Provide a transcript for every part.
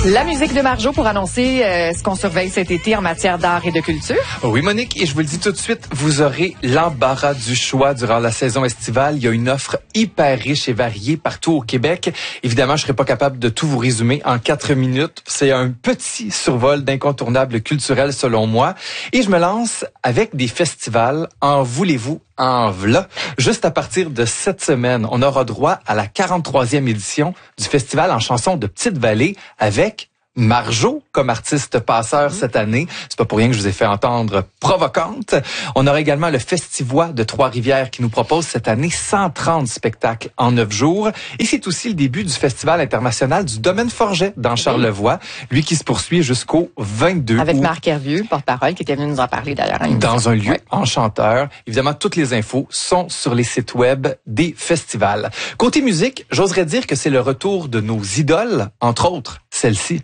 La musique de Marjo pour annoncer ce qu'on surveille cet été en matière d'art et de culture. Oui, Monique, et je vous le dis tout de suite, vous aurez l'embarras du choix durant la saison estivale. Il y a une offre hyper riche et variée partout au Québec. Évidemment, je serai pas capable de tout vous résumer en 4 minutes. C'est un petit survol d'incontournables culturels selon moi. Et je me lance avec des festivals. En voulez-vous? En v'là. Juste à partir de cette semaine, on aura droit à la 43e édition du festival en chansons de Petite-Vallée avec Marjo comme artiste passeur cette année. C'est pas pour rien que je vous ai fait entendre Provocante. On aura également le Festivois de Trois-Rivières qui nous propose cette année 130 spectacles en 9 jours. Et c'est aussi le début du Festival international du Domaine Forget dans Charlevoix. Lui qui se poursuit jusqu'au 22 avec août. Marc Hervieux, porte-parole, qui était venu nous en parler d'ailleurs. Dans un lieu enchanteur. Évidemment, toutes les infos sont sur les sites web des festivals. Côté musique, j'oserais dire que c'est le retour de nos idoles, entre autres celle-ci.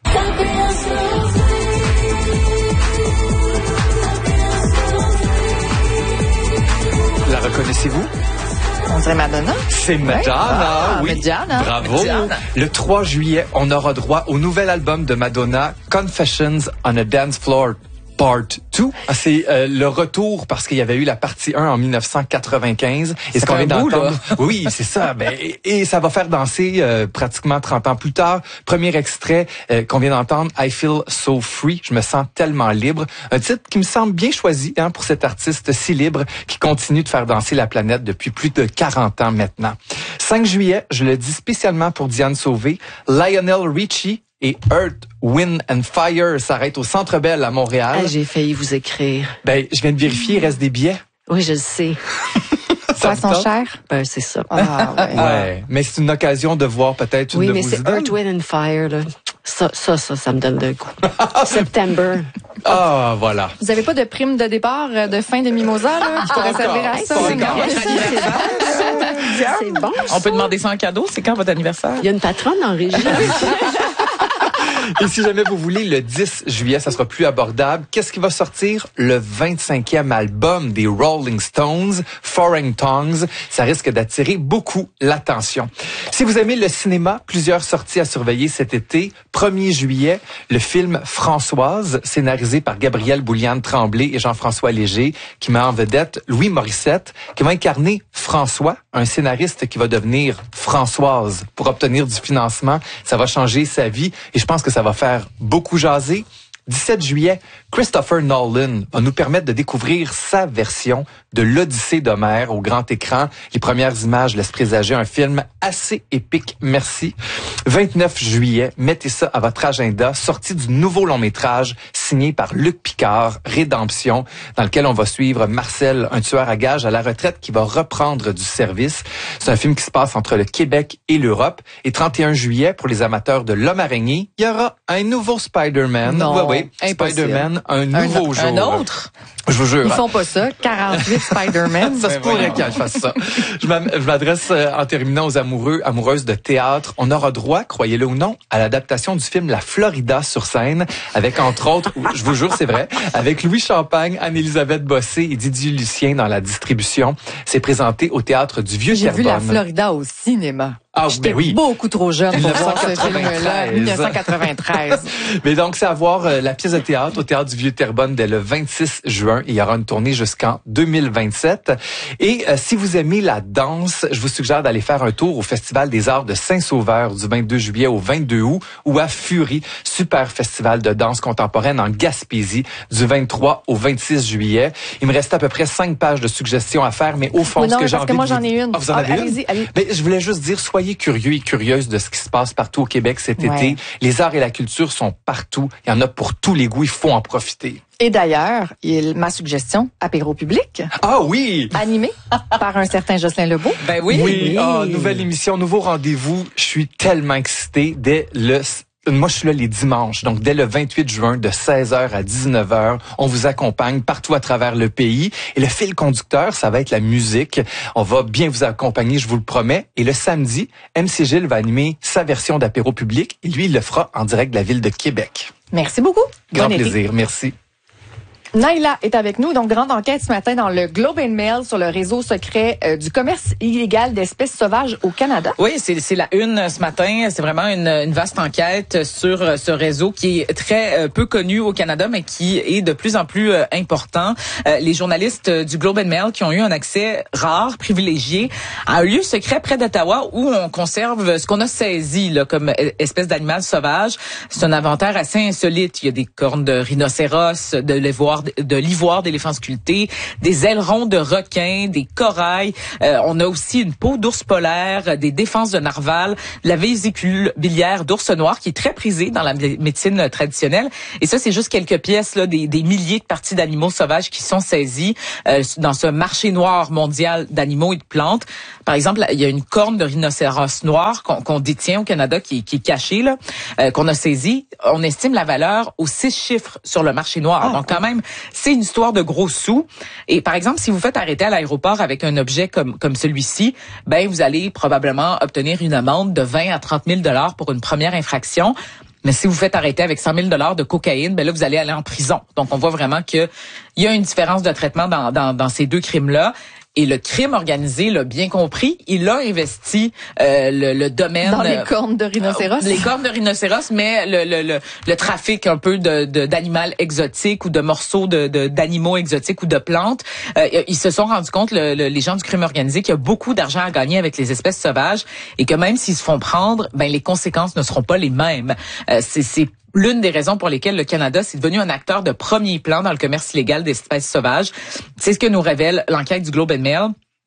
La reconnaissez-vous? On dirait Madonna. C'est Madonna, oui. Madonna. Bravo. Madonna. Le 3 juillet, on aura droit au nouvel album de Madonna, Confessions on a Dance Floor. Part 2. C'est le retour parce qu'il y avait eu la partie 1 en 1995. Et ce qu'on vient d'entendre, oui, c'est ça. Et ça va faire danser pratiquement 30 ans plus tard. Premier extrait qu'on vient d'entendre, I Feel So Free. Je me sens tellement libre. Un titre qui me semble bien choisi pour cet artiste si libre qui continue de faire danser la planète depuis plus de 40 ans maintenant. 5 juillet, je le dis spécialement pour Diane Sauvé, Lionel Richie et Earth, Wind and Fire s'arrête au Centre Bell à Montréal. Ah, j'ai failli vous écrire. Je viens de vérifier, il reste des billets. Oui, je le sais. Ça sont chers? C'est ça. Ah, ouais. Ouais, mais c'est une occasion de voir peut-être une de vos idoles. Oui, mais c'est Earth, Wind and Fire, là. Ça me donne le goût. September. Ah, voilà. Vous avez pas de prime de départ de fin de mimosa, là, qui pourrait servir à ça? C'est bon. On peut demander ça en cadeau. C'est quand votre anniversaire? Il y a une patronne en régie. Et si jamais vous voulez, le 10 juillet, ça sera plus abordable. Qu'est-ce qui va sortir? Le 25e album des Rolling Stones, Foreign Tongues. Ça risque d'attirer beaucoup l'attention. Si vous aimez le cinéma, plusieurs sorties à surveiller cet été. 1er juillet, le film Françoise, scénarisé par Gabrielle Bouliane-Tremblay et Jean-François Léger, qui met en vedette Louis Morissette, qui va incarner François, un scénariste qui va devenir Françoise pour obtenir du financement. Ça va changer sa vie et je pense que ça va faire beaucoup jaser. 17 juillet, Christopher Nolan va nous permettre de découvrir sa version de l'Odyssée d'Homère au grand écran. Les premières images laissent présager un film assez épique, merci. 29 juillet, mettez ça à votre agenda, sortie du nouveau long-métrage signé par Luc Picard, Rédemption, dans lequel on va suivre Marcel, un tueur à gages à la retraite qui va reprendre du service. C'est un film qui se passe entre le Québec et l'Europe. Et 31 juillet, pour les amateurs de l'homme-araignée, il y aura un nouveau Spider-Man. Non. Oui, Spider-Man, un nouveau jour. Un autre? Je vous jure. Ils font pas ça. 48 Spider-Man. Ça se pourrait qu'ils fassent ça. Je m'adresse en terminant aux amoureuses de théâtre. On aura droit, croyez-le ou non, à l'adaptation du film La Florida sur scène, avec entre autres, je vous jure c'est vrai, avec Louis Champagne, Anne-Élisabeth Bossé et Didier Lucien dans la distribution. C'est présenté au Théâtre du Vieux-Terrebonne. J'ai vu La Florida au cinéma. Ah, J'étais oui. beaucoup trop jeune pour voir ce film-là. 1993. 1993. Mais donc, c'est à voir la pièce de théâtre au Théâtre du Vieux-Terrebonne dès le 26 juin. Il y aura une tournée jusqu'en 2027. Et si vous aimez la danse, je vous suggère d'aller faire un tour au Festival des Arts de Saint-Sauveur du 22 juillet au 22 août ou à Fury, super festival de danse contemporaine en Gaspésie du 23 au 26 juillet. Il me reste à peu près 5 pages de suggestions à faire, mais au fond, Oui, non, ce que j'ai envie parce que moi, de j'en ai une. Ah, vous en avez allez-y, une? allez. Mais je voulais juste dire, soyez curieux et curieuses de ce qui se passe partout au Québec cet été. Les arts et la culture sont partout. Il y en a pour tous les goûts. Il faut en profiter. Et d'ailleurs, ma suggestion, apéro public. Ah oui! Animé par un certain Jocelyn Lebeau. Ben oui. Oui, nouvelle émission, nouveau rendez-vous. Je suis tellement excité Moi, je suis là les dimanches, donc dès le 28 juin, de 16h à 19h, on vous accompagne partout à travers le pays. Et le fil conducteur, ça va être la musique. On va bien vous accompagner, je vous le promets. Et le samedi, MC Gilles va animer sa version d'apéro public. Et lui, il le fera en direct de la ville de Québec. Merci beaucoup. Grand Bon été. plaisir, merci. Naila est avec nous. Donc, grande enquête ce matin dans le Globe and Mail sur le réseau secret du commerce illégal d'espèces sauvages au Canada. Oui, c'est la une ce matin. C'est vraiment une vaste enquête sur ce réseau qui est très peu connu au Canada, mais qui est de plus en plus important. Les journalistes du Globe and Mail qui ont eu un accès rare, privilégié, à un lieu secret près d'Ottawa où on conserve ce qu'on a saisi là, comme espèce d'animal sauvage. C'est un inventaire assez insolite. Il y a des cornes de rhinocéros, de l'ivoire d'éléphant sculpté, des ailerons de requins, des corails. On a aussi une peau d'ours polaire, des défenses de narval, la vésicule biliaire d'ours noir qui est très prisée dans la médecine traditionnelle. Et ça, c'est juste quelques pièces là, des milliers de parties d'animaux sauvages qui sont saisies dans ce marché noir mondial d'animaux et de plantes. Par exemple, il y a une corne de rhinocéros noir qu'on détient au Canada qui est cachée, là, qu'on a saisie. On estime la valeur aux 6 chiffres sur le marché noir. Donc quand même, c'est une histoire de gros sous. Et par exemple, si vous faites arrêter à l'aéroport avec un objet comme celui-ci, ben vous allez probablement obtenir une amende de 20 à 30 000 $ pour une première infraction. Mais si vous faites arrêter avec 100 000 $ de cocaïne, ben là, vous allez aller en prison. Donc, on voit vraiment qu'il y a une différence de traitement dans ces deux crimes-là. Et le crime organisé l'a bien compris. Il a investi le domaine dans les cornes de rhinocéros. Les cornes de rhinocéros, mais le trafic un peu d'animaux exotiques ou de morceaux d'animaux exotiques ou de plantes. Ils se sont rendus compte, les gens du crime organisé, qu'il y a beaucoup d'argent à gagner avec les espèces sauvages et que même s'ils se font prendre, ben les conséquences ne seront pas les mêmes. C'est l'une des raisons pour lesquelles le Canada s'est devenu un acteur de premier plan dans le commerce illégal d'espèces sauvages. C'est ce que nous révèle l'enquête du Globe and Mail.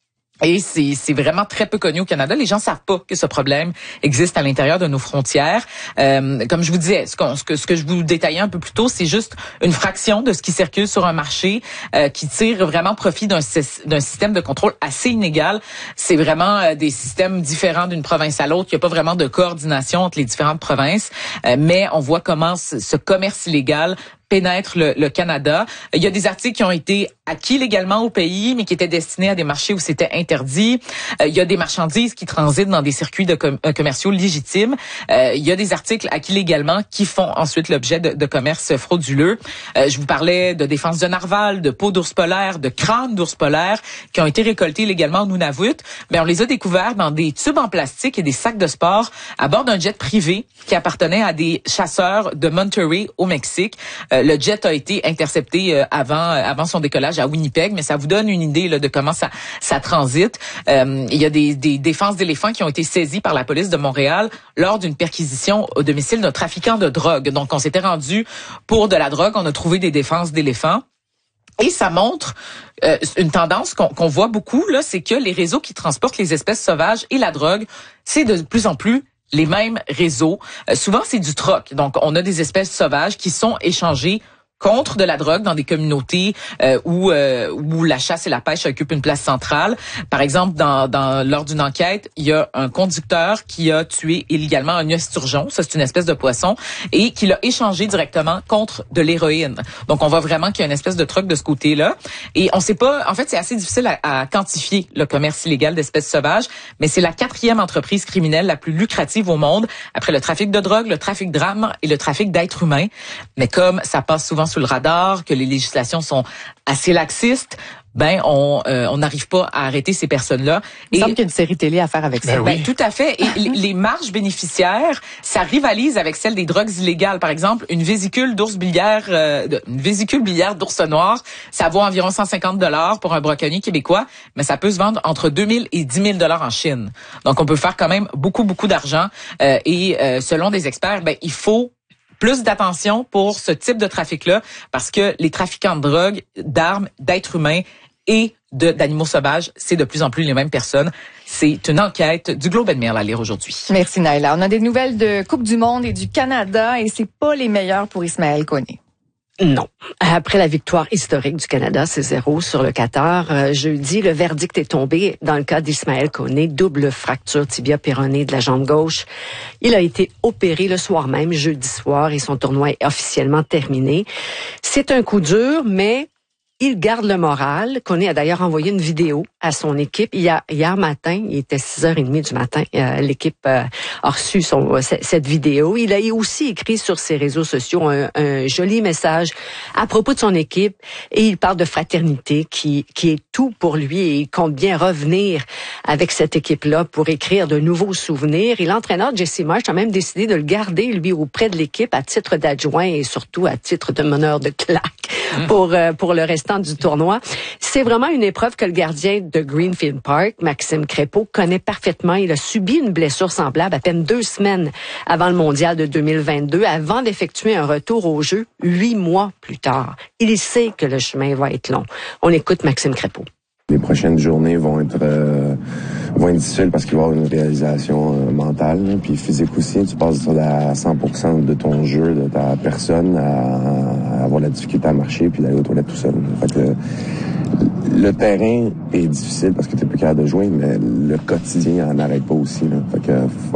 Et c'est vraiment très peu connu au Canada. Les gens savent pas que ce problème existe à l'intérieur de nos frontières. Comme je vous disais, ce que je vous détaillais un peu plus tôt, c'est juste une fraction de ce qui circule sur un marché qui tire vraiment profit d'un système de contrôle assez inégal. C'est vraiment des systèmes différents d'une province à l'autre. Il n'y a pas vraiment de coordination entre les différentes provinces, mais on voit comment ce commerce illégal pénètre le Canada. Il y a des articles qui ont été acquis légalement au pays, mais qui étaient destinés à des marchés où c'était interdit. Il y a des marchandises qui transitent dans des circuits commerciaux légitimes. Il y a des articles acquis légalement qui font ensuite l'objet de commerce frauduleux. Je vous parlais de défense de narval, de peau d'ours polaire, de crâne d'ours polaire qui ont été récoltés légalement au Nunavut. Mais on les a découverts dans des tubes en plastique et des sacs de sport à bord d'un jet privé qui appartenait à des chasseurs de Monterey au Mexique. Le jet a été intercepté avant son décollage à Winnipeg, mais ça vous donne une idée là, de comment ça transite. Il y a des défenses d'éléphants qui ont été saisies par la police de Montréal lors d'une perquisition au domicile d'un trafiquant de drogue. Donc, on s'était rendu pour de la drogue, on a trouvé des défenses d'éléphants. Et ça montre une tendance qu'on voit beaucoup, là, c'est que les réseaux qui transportent les espèces sauvages et la drogue, c'est de plus en plus les mêmes réseaux. Souvent, c'est du troc. Donc, on a des espèces sauvages qui sont échangées contre de la drogue dans des communautés où la chasse et la pêche occupent une place centrale. Par exemple, lors d'une enquête, il y a un conducteur qui a tué illégalement un esturgeon, ça c'est une espèce de poisson, et qui l'a échangé directement contre de l'héroïne. Donc on voit vraiment qu'il y a une espèce de truc de ce côté-là. Et on sait pas, en fait c'est assez difficile à quantifier le commerce illégal d'espèces sauvages, mais c'est la 4e entreprise criminelle la plus lucrative au monde, après le trafic de drogue, le trafic d'armes et le trafic d'êtres humains. Mais comme ça passe souvent sous le radar, que les législations sont assez laxistes, ben on n'arrive pas à arrêter ces personnes-là. Il semble qu'il y a une série télé à faire avec ça. Ben, tout à fait. Et les marges bénéficiaires, ça rivalise avec celles des drogues illégales. Par exemple, une vésicule biliaire d'ours noir, ça vaut environ 150 $ pour un braconnier québécois, mais ça peut se vendre entre 2 000 et 10 000 $ en Chine. Donc on peut faire quand même beaucoup d'argent. Et selon des experts, ben il faut plus d'attention pour ce type de trafic-là, parce que les trafiquants de drogue, d'armes, d'êtres humains et d'animaux sauvages, c'est de plus en plus les mêmes personnes. C'est une enquête du Globe and Mail à lire aujourd'hui. Merci Naila. On a des nouvelles de Coupe du Monde et du Canada et c'est pas les meilleures pour Ismaël Koné. Non. Après la victoire historique du Canada, c'est 0 sur le Qatar, jeudi, le verdict est tombé dans le cas d'Ismaël Koné, double fracture tibia-péronée de la jambe gauche. Il a été opéré le soir même, jeudi soir, et son tournoi est officiellement terminé. C'est un coup dur, mais il garde le moral. Koné a d'ailleurs envoyé une vidéo à son équipe. Hier matin, il était 6h30 du matin, l'équipe a reçu cette vidéo. Il a aussi écrit sur ses réseaux sociaux un joli message à propos de son équipe et il parle de fraternité qui est tout pour lui et il compte bien revenir avec cette équipe-là pour écrire de nouveaux souvenirs. Et l'entraîneur Jesse Marsch a même décidé de le garder, lui, auprès de l'équipe à titre d'adjoint et surtout à titre de meneur de claque pour le restant du tournoi. C'est vraiment une épreuve que le gardien de Greenfield Park, Maxime Crépeau, connaît parfaitement. Il a subi une blessure semblable à peine 2 semaines avant le mondial de 2022, avant d'effectuer un retour au jeu 8 mois plus tard. Il sait que le chemin va être long. On écoute Maxime Crépeau. Les prochaines journées vont être difficiles parce qu'il va y avoir une réalisation mentale, là, puis physique aussi. Tu passes à 100% de ton jeu, de ta personne, à avoir la difficulté à marcher puis d'aller aux toilettes tout seul. Fait que le terrain est difficile parce que tu n'es plus capable de jouer, mais le quotidien en arrête pas aussi. Là. Fait que